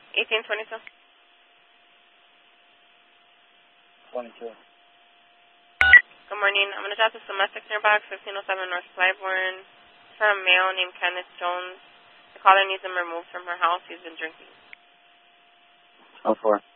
1822. 22. Good morning. I'm going to drop this domestic nearby 1507 North Clybourne from a male named Kenneth Jones. The caller needs him removed from her house. He's been drinking. 04.